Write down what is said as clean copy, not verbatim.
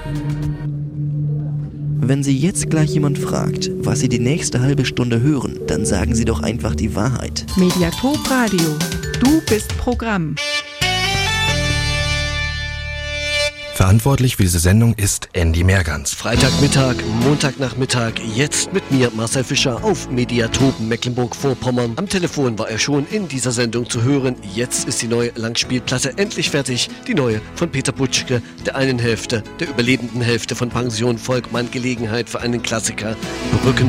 Wenn Sie jetzt gleich jemand fragt, was Sie die nächste halbe Stunde hören, dann sagen Sie doch einfach die Wahrheit. Mediathek Radio. Du bist Programm. Verantwortlich für diese Sendung ist Andy Mehrgans. Freitagmittag, Montagnachmittag, jetzt mit mir, Marcel Fischer, auf Mediatopen Mecklenburg-Vorpommern. Am Telefon war er schon in dieser Sendung zu hören. Jetzt ist die neue Langspielplatte endlich fertig. Die neue von Peter Butschke, der einen Hälfte, der überlebenden Hälfte von Pension Volkmann, Gelegenheit für einen Klassiker. Brücken